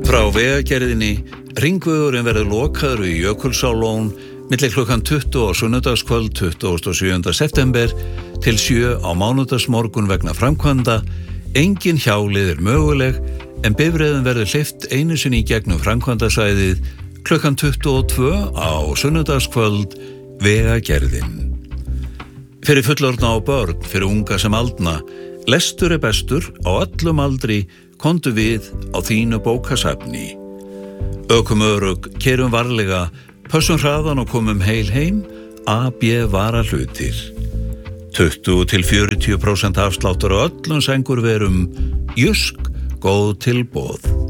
Frá Vegagerðinni, hringvegurinn verður lokaður í Jökulsárlón milli klukkan 20 á sunnudagskvöld 27. september til 7 á mánudagsmorgun vegna framkvæmda. Engin hjálið möguleg, en bifreiðum verður hleypt einu sinni í gegnum framkvæmdasvæðið klukkan 22 á sunnudagskvöld. Vegagerðin. Fyrir fullorðna og börn, fyrir unga sem aldna, lestur bestur á öllum aldri, komdu við á þínu bókasafni. Ökum örugg, kerum varlega, pössum hraðan og komum heil heim, AB varahlutir. 20-40% afsláttur á öllum sængurverum, Jysk, góð tilboð.